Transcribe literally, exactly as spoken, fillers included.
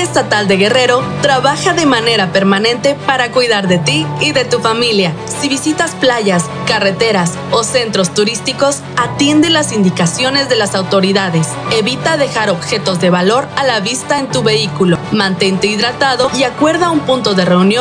Estatal de Guerrero trabaja de manera permanente para cuidar de ti y de tu familia. Si visitas playas, carreteras o centros turísticos, atiende las indicaciones de las autoridades. Evita dejar objetos de valor a la vista en tu vehículo. Mantente hidratado y acuerda un punto de reunión